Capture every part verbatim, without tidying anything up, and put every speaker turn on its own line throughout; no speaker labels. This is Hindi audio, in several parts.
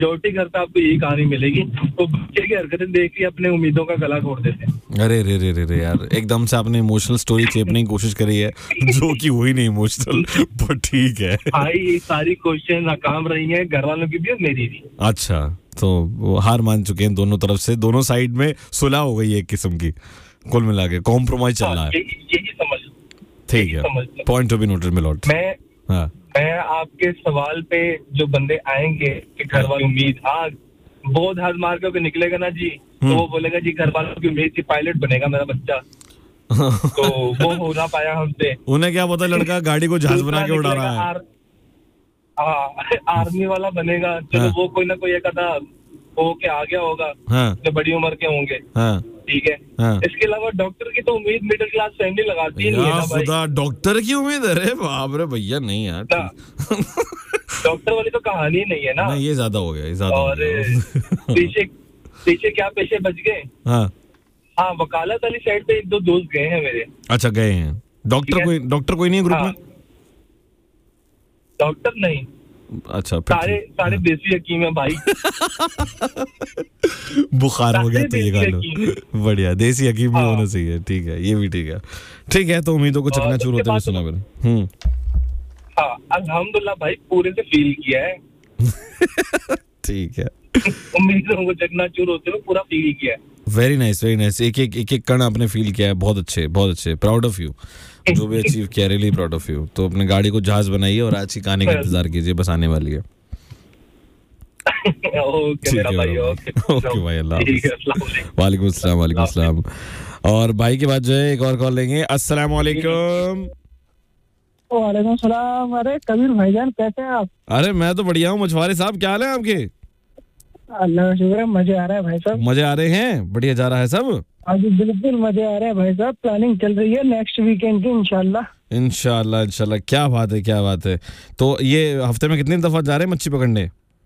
मेजॉरिटी घर पे आपको यही कहानी मिलेगी। तो बच्चे की हरकतें देख के अपने उम्मीदों का गला घोट देते हैं।
अरे रे रे रे रे यार, एकदम से आपने इमोशनल स्टोरी चेपने की कोशिश करी है जो कि हुई नहीं इमोशनल, पर ठीक है
भाई ये सारी कोशिशें नाकाम रही हैं, घर वालों की भी और मेरी भी।
अच्छा, तो वो हार मान चुके हैं दोनों तरफ से, दोनों साइड में सुलह हो गई है एक किस्म की, कुल मिला के कॉम्प्रोमाइज चल रहा है।
यही समझ,
ठीक है, पॉइंट टू बी नोटेड मिलॉट।
मैं
हाँ
मैं आपके सवाल पे जो बंदे आएंगे कि घर वालों की उम्मीद, हाँ बहुत हाथ मार के निकलेगा ना जी, तो वो बोलेगा जी घर वालों की उम्मीद थी पायलट बनेगा मेरा बच्चा। तो वो हो ना पाया हमसे।
उन्हें क्या पता लड़का गाड़ी को जहाज बना के उड़ा रहा है।
हाँ, आर्मी वाला बनेगा, चलो वो कोई ना कोई एक आधा हो के आ गया होगा,
हाँ,
जो बड़ी उम्र के होंगे,
हाँ,
ठीक है। हाँ। इसके अलावा डॉक्टर की तो उम्मीद मिडिल क्लास फैमिली लगाती है, नहीं है ना भाई। खुदा,
डॉक्टर की उम्मीद है? अरे बाप रे भैया, नहीं यार
डॉक्टर वाली तो कहानी नहीं है ना।
नहीं, ये ज्यादा हो गया, ये ज्यादा
और पीछे पीछे क्या पेशे बच गए।
हाँ
हाँ, वकालत वाली साइड पे एक दो दोस्त गए हैं मेरे।
अच्छा, गए हैं। डॉक्टर कोई डॉक्टर कोई नहीं है ग्रुप में?
डॉक्टर नहीं।
अच्छा,
सारे सारे देसी हकीम है भाई।
बुखार हो गया तो ये गालो, बढ़िया, देसी हकीम भी होना चाहिए। ठीक है, ये भी ठीक है। ठीक है, तो उम्मीदों को चकनाचूर होते हुए सुना मैंने। हम्म,
हाँ अल्हम्दुलिल्लाह भाई, पूरे से फील किया है।
ठीक है,
उम्मीदों को चकनाचूर होते हुए पूरा फील किया है।
Very nice, very nice. एक एक एक एक कण आपने फील किया है, बहुत अच्छे, बहुत अच्छे, प्राउड ऑफ यू, जो भी अचीव किया, रियली प्राउड ऑफ यू। तो अपने गाड़ी को जहाज बनाइए और आज की कहानी का इंतजार कीजिए, बस आने वाली है।
ओके मेरा भाई, ओके
ओके भाई, अल्लाह वालेकुम अस्सलाम, वालेकुम अस्सलाम। और भाई के बाद जो है एक और कॉल लेंगे। अस्सलाम वालेकुम।
वालेकुम सलाम। अरे कबीर भाईजान, कैसे हैं आप?
अरे मैं तो बढ़िया हूँ। मछुआरे साहब, क्या हाल है आपके?
अल्लाह का शुक्र है, मजे आ रहा है भाई साहब।
मजे आ रहे हैं? बढ़िया जा रहा है सब?
हाँ जी, बिल्कुल मजे आ रहे हैं भाई साहब। प्लानिंग चल रही है नेक्स्ट वीकेंड की, इंशाल्लाह
इंशाल्लाह इंशाल्लाह। क्या बात है, क्या बात है। तो ये हफ्ते में कितनी दफा जा रहे हैं मच्छी पकड़ने?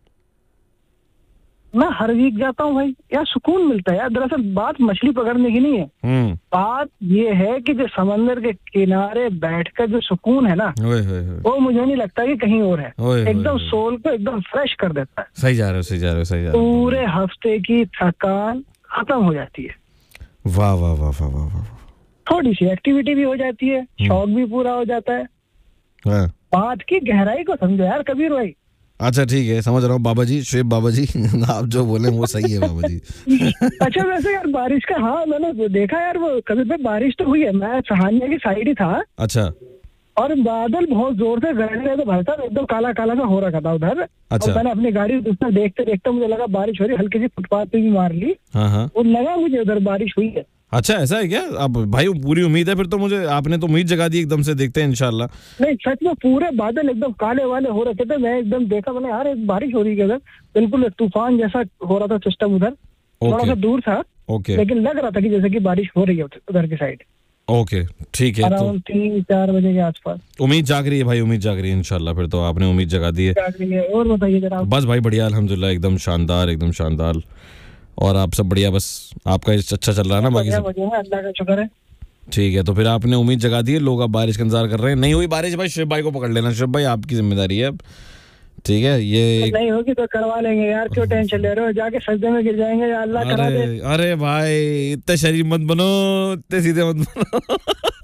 मैं हर वीक जाता हूँ भाई, यार सुकून मिलता है यार। दरअसल बात मछली पकड़ने की नहीं है, बात ये है कि जो समंदर के किनारे बैठकर जो सुकून है ना, वो मुझे नहीं लगता कि कहीं और है। एकदम सोल को एकदम फ्रेश कर देता है।
सही जा रहे हो, सही जा रहे हो, सही जा रहे हो।
पूरे हफ्ते की थकान खत्म हो जाती है।
वाह वाह वाह वाह वाह वाह।
थोड़ी सी एक्टिविटी भी हो जाती है, शौक भी पूरा हो जाता है।
हाँ।
बात की गहराई को समझो यार कबीर भाई।
अच्छा ठीक है, समझ रहा हूँ बाबा जी, शुएब बाबा जी। आप जो बोले वो सही है बाबा जी।
अच्छा वैसे यार बारिश का, हाँ मैंने देखा यार, वो कभी पे बारिश तो हुई है, मैं सहानिया की साइड ही था।
अच्छा।
और बादल बहुत जोर से गरज रहे थे भाई साहब, एकदम काला काला सा हो रखा था उधर।
अच्छा।
और मैंने अपनी गाड़ी उसमें देखते देखते मुझे लगा बारिश हो रही, हल्की सी फुटपाथ पे भी मार ली।
हाँ हाँ।
और लगा मुझे उधर बारिश हुई है।
अच्छा ऐसा है क्या? अब भाई पूरी उम्मीद है फिर तो, मुझे आपने तो उम्मीद जगा दी एकदम से, देखते हैं इंशाल्लाह।
नहीं सच में पूरे बादल एकदम काले वाले हो रखे थे, मैं एकदम देखा, मैंने यार बारिश हो रही है उधर, बिल्कुल तूफान जैसा हो रहा था सिस्टम उधर। थोड़ा सा दूर था,
ओके,
लेकिन लग रहा था कि जैसे कि बारिश हो रही है उधर की साइड।
ओके ठीक है।
अराउंड तीन चार बजे के आसपास
उम्मीद जाग रही है भाई, उम्मीद जाग रही है इंशाल्लाह। फिर तो आपने उम्मीद जगा दी है।
और बताइए जरा।
बस भाई बढ़िया, अल्हम्दुलिल्लाह, एकदम शानदार, एकदम शानदार। और आप सब बढ़िया? बस आपका अच्छा चल रहा है ना? बाकी सब
अल्लाह का शुक्र है।
ठीक है, तो फिर आपने उम्मीद जगा दी है, लोग अब बारिश का इंतजार कर रहे हैं। नहीं हुई बारिश भाई, शुएब भाई को पकड़ लेना। शुएब भाई आपकी जिम्मेदारी है अब, ठीक है? ये
नहीं होगी तो करवा लेंगे यार, क्यों टेंशन ले रहे हो? जाके सजदे में गिर जाएंगे या अल्लाह करा दे।
अरे भाई इतने शरीफ मत बनो, इतने सीधे मत बनो।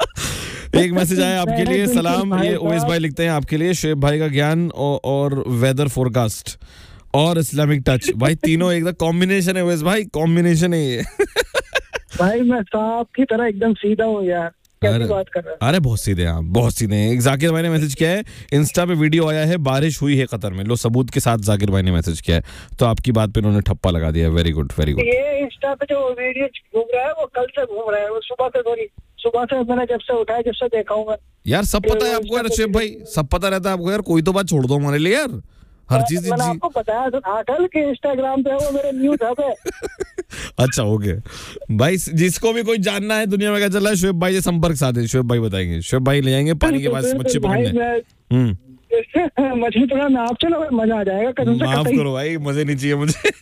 एक मैसेज आया आपके लिए, सलाम, ये ओएस भाई लिखते हैं आपके लिए, शुएब भाई का ज्ञान और, और वेदर फोरकास्ट और इस्लामिक टच, भाई तीनों एकदम कॉम्बिनेशन है ओएस भाई, कॉम्बिनेशन है ये।
भाई मैं सांप की तरह एकदम सीधा हूँ यार, कैसी बात कर रहा है?
अरे बहुत सीधे हैं आप, बहुत सीधे हैं। जाकिर भाई ने मैसेज किया है, इंस्टा पे वीडियो आया है, बारिश हुई है कतर में, लो सबूत के साथ जाकिर भाई ने मैसेज किया है, तो आपकी बात पे उन्होंने ठप्पा लगा दिया। Very good, very good.
ये इंस्टा पे जो वीडियो घूम रहा है वो कल से घूम रहा है, वो सुबह से थोड़ी सुबह से मैंने जब से उठाया, जब से देखा हूँ मैं।
यार सब पता है आपको यार शुएब भाई, सब पता रहता है आपको यार, कोई तो बात छोड़ दो हमारे लिए यार, हर चीज।
मैंने आपको बताया था कल के इंस्टाग्राम पे वो मेरे न्यूज है।
अच्छा ओके भाई, जिसको भी कोई जानना है दुनिया में क्या चल रहा है, शुएब भाई से संपर्क साधे, शुएब भाई बताएंगे, शुएब भाई ले जाएंगे पानी के पास मच्छी पकड़ने। हम्म,
मछली पकड़ने आप चलो, मजा आ जाएगा।
माफ करो भाई, मजे नहीं चाहिए मुझे।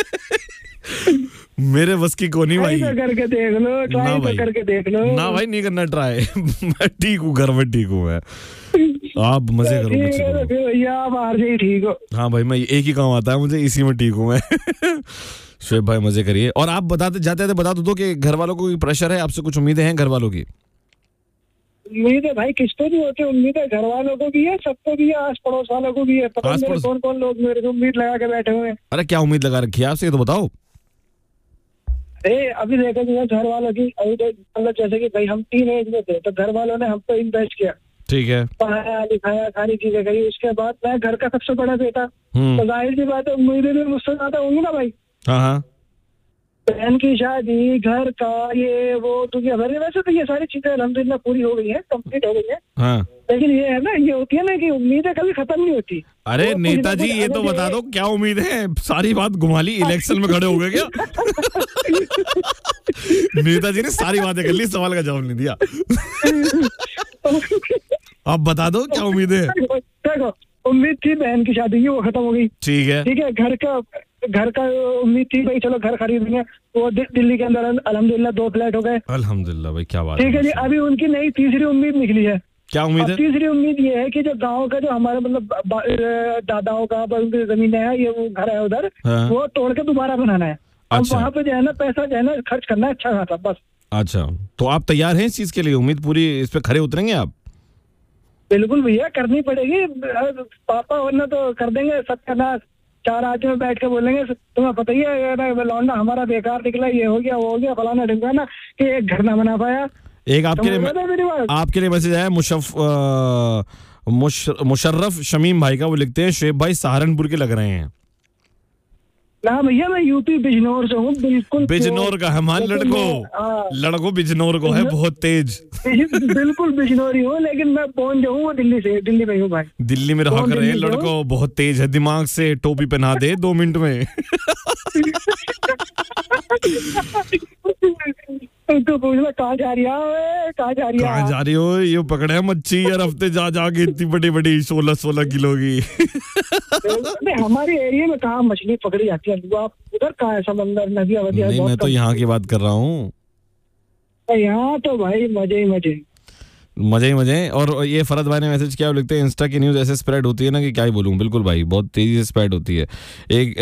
मेरे बस की कोनी भाई,
करके देख लो, ट्राई करके देख लो।
ना भाई नहीं करना ट्राई। मैं ठीक हूँ, घर में ठीक हूँ मैं। आप मजे करो।
ठीक है तो फिर भैया आप आरजे ठीक हो।
हाँ भाई, मैं एक ही काम आता है मुझे, इसी में ठीक हूँ मैं। शुएब भाई मजे करिए। और आप बताते जाते थे बता दो कि घर वालों को प्रेशर है, आपसे कुछ उम्मीदें हैं घर वालों की?
उम्मीद है भाई किसको भी होती है, उम्मीद है घर वालों को भी है, सबको भी है, आस पड़ोस वालों को भी है। पता नहीं कौन कौन लोग मेरे को उम्मीद लगा के बैठे हुए हैं।
अरे क्या उम्मीद लगा रखी है आपसे, ये तो बताओ।
अरे अभी देखो जो घर वालों की, अभी तो मतलब जैसे कि भाई हम टीन एज में थे तो घर वालों ने हम पे इन्वेस्ट किया,
ठीक है,
पढ़ाया लिखाया सारी चीजें करी। उसके बाद मैं घर का सबसे बड़ा बेटा, तो जाहिर सी बात है उम्मीदें भी मुझसे ज्यादा होंगी ना भाई।
हाँ हाँ,
बहन की शादी, घर का ये वो दुनिया भर, वैसे तो ये सारी चीजें अल्हम्दुलिल्लाह पूरी हो गई है, कंप्लीट हो गई है।
हाँ।
लेकिन ये है ना, ये होती है ना कि उम्मीदें कभी खत्म नहीं होती।
अरे नेताजी ये तो बता दो क्या उम्मीद है, सारी बात घुमा ली, इलेक्शन में खड़े हो गए क्या? नेताजी ने सारी बातें कर ली, सवाल का जवाब नहीं दिया। आप बता दो क्या उम्मीद है?
देखो उम्मीद थी बहन की शादी की, वो खत्म हो गई,
ठीक है
ठीक है। घर का घर का उम्मीद थी भाई चलो घर खरीदेंगे, वो दिल्ली के अंदर अल्हम्दुलिल्लाह दो फ्लैट हो गए,
अल्हम्दुलिल्लाह भाई, क्या बात है।
ठीक है जी। अभी उनकी नई तीसरी उम्मीद निकली है।
क्या उम्मीद है?
तीसरी उम्मीद ये है कि जो गांव का जो हमारा मतलब दादाओं का जमीन है, ये वो घर है उधर,
हाँ।
वो तोड़ के दोबारा बनाना है। अब
अच्छा।
वहाँ पे जो है ना पैसा जो है ना खर्च करना है अच्छा खासा, बस।
अच्छा, तो आप तैयार हैं इस चीज के लिए? उम्मीद पूरी, इस पे खड़े उतरेंगे आप?
बिल्कुल भैया, करनी पड़ेगी पापा, वरना तो कर देंगे सत्यानाश। चार आदमी में बैठ के बोलेंगे तुम्हें पता ही है लौंडा हमारा बेकार निकला, ये हो गया वो हो गया फलाना ढिमकाना, कि एक घर ना बना पाया।
एक आपके लिए आपके लिए मैसेज आया मुशफ मुशर्रफ शमीम भाई का, वो लिखते हैं शुएब भाई सहारनपुर के लग रहे हैं।
ना भैया मैं यूपी बिजनौर से हूँ, बिल्कुल
बिजनौर का है मान लड़को लड़को बिजनौर को है बहुत तेज।
बिल्कुल बिजनौरी हूँ, लेकिन मैं पहुंच जाऊँ वो दिल्ली से, दिल्ली में हूँ भाई।
दिल्ली में रहा कर रहे हैं लड़को, बहुत तेज है, दिमाग से टोपी पहना दे दो मिनट में।
तो पूछना कहाँ जा रही है, कहाँ जा रही है,
कहाँ जा रही हो? ये पकड़े है मच्छी यार हफ्ते जा जाके, इतनी बड़ी बड़ी सोलह सोलह किलो की।
हमारे एरिया में कहाँ मछली पकड़ी जाती है, आप उधर कहाँ है समंदर नदियाँ वदियाँ?
नहीं मैं तो यहाँ की बात कर रहा हूँ।
यहाँ तो भाई मजे ही मजे
मजे ही मजे। और ये फरद भाई ने मैसेज किया, लिखते हैं इंस्टा की न्यूज ऐसे स्प्रेड होती है ना कि क्या ही बोलूं। बिल्कुल भाई, बहुत तेजी से स्प्रेड होती है। एक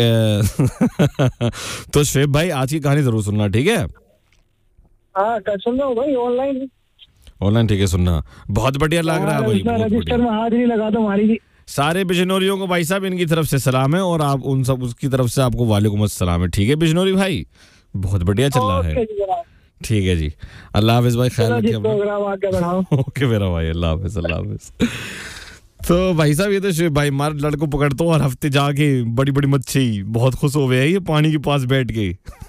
तो शुएब भाई आज की कहानी जरूर सुनना, ठीक है?
हाँ सुन रहा हूँ भाई, ऑनलाइन
ऑनलाइन ठीक है सुनना, बहुत बढ़िया लग रहा है भाई,
रजिस्टर में हाजिरी लगा दो हमारी भी।
सारे बिजनौरियों को भाई साहब इनकी तरफ से सलाम है, और आप उन सब उसकी तरफ से आपको वालेकुम अस्सलाम है, ठीक है बिजनौरी भाई? बहुत बढ़िया चल रहा है, ठीक है जी। अल्लाह हाफिज भाई, ख्याल रखिए अपना। ओके मेरा भाई, अल्लाह हाफिज, अल्लाह हाफिज। तो भाई साहब ये तो शुएब भाई मार लड़को पकड़ते और हफ्ते जाके बड़ी बड़ी मच्छी, बहुत खुश हो गए हैं ये पानी के पास बैठ के।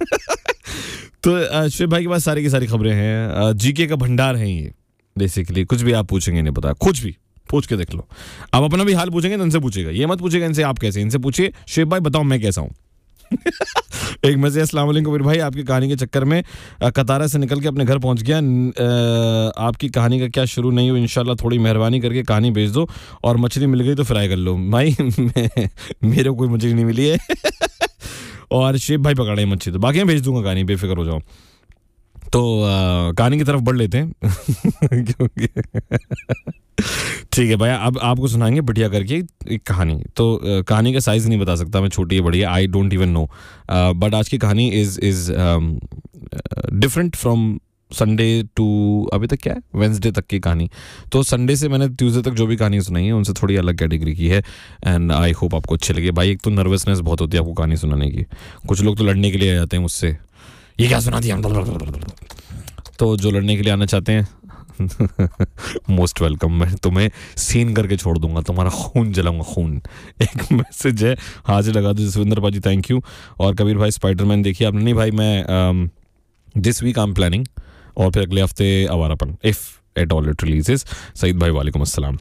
तो शुएब भाई के पास सारी की सारी खबरें हैं, जीके का भंडार है ये, बेसिकली कुछ भी आप पूछेंगे नहीं पता, कुछ भी पूछ के देख लो। आप अपना भी हाल पूछेंगे तो इनसे पूछेगा, ये मत पूछेगा इनसे आप कैसे, इनसे पूछिए शुएब भाई बताओ मैं कैसा हूँ। एक मैसेज, अस्सलाम वालेकुम वीर भाई, आपकी कहानी के चक्कर में कतारा से निकल के अपने घर पहुंच गया। आपकी कहानी का क्या शुरू नहीं हो, इंशाल्लाह थोड़ी मेहरबानी करके कहानी भेज दो, और मछली मिल गई तो फ्राई कर लो। भाई मेरे को कोई मछली नहीं मिली है। और शुएब भाई पकड़े हैं मच्छी, तो बाकी मैं भेज दूंगा कहानी, बेफिक्र हो जाओ। तो कहानी की तरफ बढ़ लेते हैं। क्योंकि ठीक है भाई, अब आपको सुनाएंगे बढ़िया करके एक कहानी। तो कहानी का साइज नहीं बता सकता मैं, छोटी है बड़ी है, I don't even know, but आज की कहानी is is different from Sunday to अभी तक क्या है वेंसडे तक की कहानी। तो संडे से मैंने ट्यूसडे तक जो भी कहानी सुनाई है उनसे थोड़ी अलग कैटेगरी की है, एंड आई होप आपको अच्छे लगे। भाई एक तो नर्वसनेस बहुत होती है आपको कहानी सुनाने की, कुछ लोग तो लड़ने के लिए आ जाते हैं मुझसे, ये क्या सुना दिया। तो जो लड़ने के लिए आना चाहते हैं मोस्ट वेलकम, मैं तुम्हें सीन करके छोड़ दूंगा, तुम्हारा खून जलाऊंगा खून। एक मैसेज है हाजिर लगा दो जसविंदर भाजी, थैंक यू। और कबीर भाई स्पाइडरमैन देखिए आपने? नहीं भाई मैं this week I am planning, और फिर अगले हफ्ते Awarapan if at all it releases. Saeed भाई वालेकुम अस्सलाम।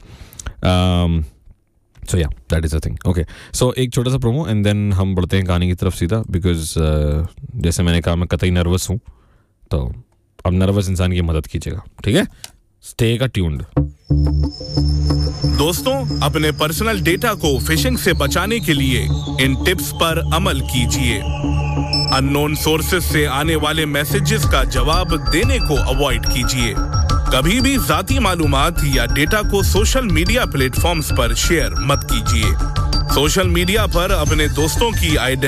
सो या that is a thing. Okay so एक छोटा सा प्रोमो एंड देन हम बढ़ते हैं कहानी की तरफ सीधा, बिकॉज uh, जैसे मैंने कहा मैं कतई नर्वस हूँ, तो अब नर्वस इंसान की मदद कीजिएगा, ठीक है? स्टे का ट्यून्ड।
दोस्तों, अपने पर्सनल डेटा को फिशिंग से बचाने के लिए इन टिप्स पर अमल कीजिए। अननोन सोर्सेज से आने वाले मैसेजेस का जवाब देने को अवॉइड कीजिए। कभी भी जाती मालूमात या डेटा को सोशल मीडिया प्लेटफॉर्म्स पर शेयर मत कीजिए। सोशल मीडिया पर अपने दोस्तों की आइडेंटिटी